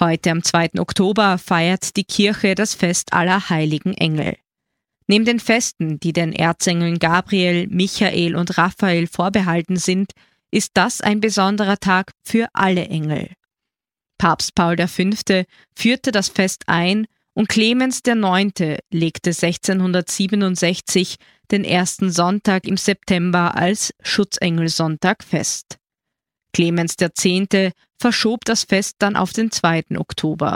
Heute am 2. Oktober feiert die Kirche das Fest aller heiligen Engel. Neben den Festen, die den Erzengeln Gabriel, Michael und Raphael vorbehalten sind, ist das ein besonderer Tag für alle Engel. Papst Paul V. führte das Fest ein und Clemens IX. Legte 1667 den ersten Sonntag im September als Schutzengelsonntag fest. Clemens X. verschob das Fest dann auf den 2. Oktober.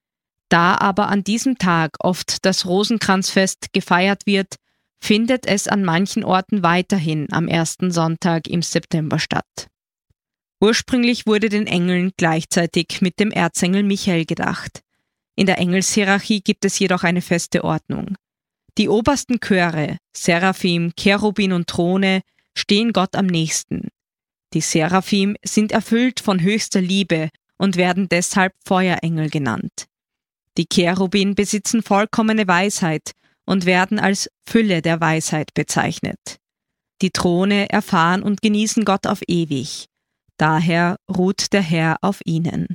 Da aber an diesem Tag oft das Rosenkranzfest gefeiert wird, findet es an manchen Orten weiterhin am ersten Sonntag im September statt. Ursprünglich wurde den Engeln gleichzeitig mit dem Erzengel Michael gedacht. In der Engelshierarchie gibt es jedoch eine feste Ordnung. Die obersten Chöre, Seraphim, Cherubin und Throne, stehen Gott am nächsten. Die Seraphim sind erfüllt von höchster Liebe und werden deshalb Feuerengel genannt. Die Cherubin besitzen vollkommene Weisheit und werden als Fülle der Weisheit bezeichnet. Die Throne erfahren und genießen Gott auf ewig. Daher ruht der Herr auf ihnen.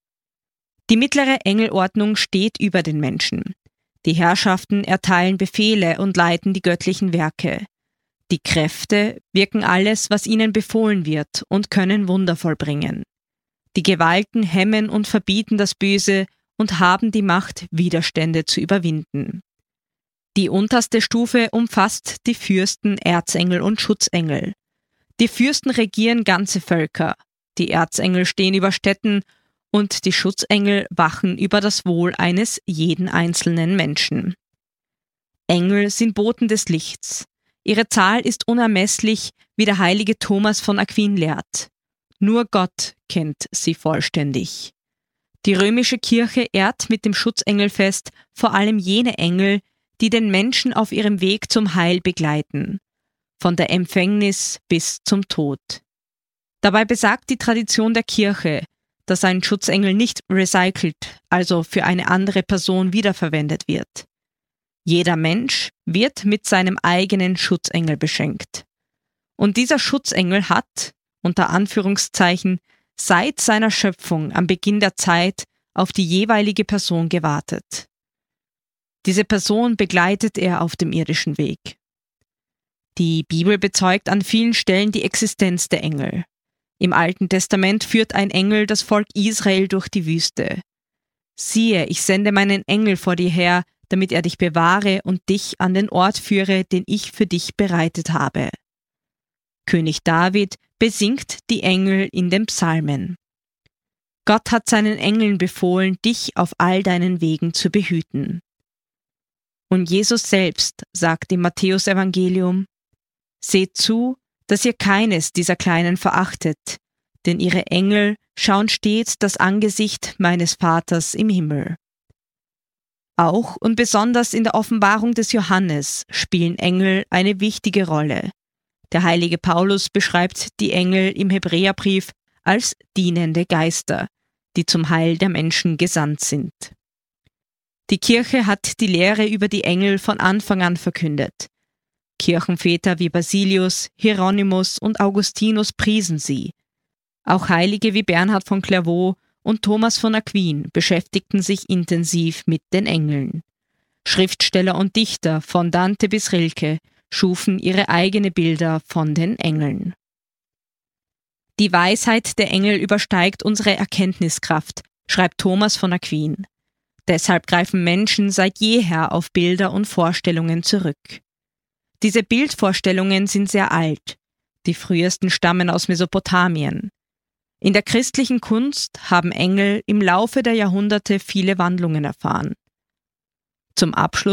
Die mittlere Engelordnung steht über den Menschen. Die Herrschaften erteilen Befehle und leiten die göttlichen Werke. Die Kräfte wirken alles, was ihnen befohlen wird, und können Wunder vollbringen. Die Gewalten hemmen und verbieten das Böse und haben die Macht, Widerstände zu überwinden. Die unterste Stufe umfasst die Fürsten, Erzengel und Schutzengel. Die Fürsten regieren ganze Völker, die Erzengel stehen über Städten und die Schutzengel wachen über das Wohl eines jeden einzelnen Menschen. Engel sind Boten des Lichts. Ihre Zahl ist unermesslich, wie der heilige Thomas von Aquin lehrt. Nur Gott kennt sie vollständig. Die römische Kirche ehrt mit dem Schutzengelfest vor allem jene Engel, die den Menschen auf ihrem Weg zum Heil begleiten, von der Empfängnis bis zum Tod. Dabei besagt die Tradition der Kirche, dass ein Schutzengel nicht recycelt, also für eine andere Person wiederverwendet wird. Jeder Mensch wird mit seinem eigenen Schutzengel beschenkt. Und dieser Schutzengel hat, unter Anführungszeichen, seit seiner Schöpfung am Beginn der Zeit auf die jeweilige Person gewartet. Diese Person begleitet er auf dem irdischen Weg. Die Bibel bezeugt an vielen Stellen die Existenz der Engel. Im Alten Testament führt ein Engel das Volk Israel durch die Wüste. Siehe, ich sende meinen Engel vor dir her, damit er dich bewahre und dich an den Ort führe, den ich für dich bereitet habe. König David besingt die Engel in den Psalmen. Gott hat seinen Engeln befohlen, dich auf all deinen Wegen zu behüten. Und Jesus selbst sagt im Matthäus-Evangelium: Seht zu, dass ihr keines dieser Kleinen verachtet, denn ihre Engel schauen stets das Angesicht meines Vaters im Himmel. Auch und besonders in der Offenbarung des Johannes spielen Engel eine wichtige Rolle. Der heilige Paulus beschreibt die Engel im Hebräerbrief als dienende Geister, die zum Heil der Menschen gesandt sind. Die Kirche hat die Lehre über die Engel von Anfang an verkündet. Kirchenväter wie Basilius, Hieronymus und Augustinus priesen sie. Auch Heilige wie Bernhard von Clairvaux und Thomas von Aquin beschäftigten sich intensiv mit den Engeln. Schriftsteller und Dichter von Dante bis Rilke schufen ihre eigenen Bilder von den Engeln. Die Weisheit der Engel übersteigt unsere Erkenntniskraft, schreibt Thomas von Aquin. Deshalb greifen Menschen seit jeher auf Bilder und Vorstellungen zurück. Diese Bildvorstellungen sind sehr alt. Die frühesten stammen aus Mesopotamien. In der christlichen Kunst haben Engel im Laufe der Jahrhunderte viele Wandlungen erfahren. Zum Abschluss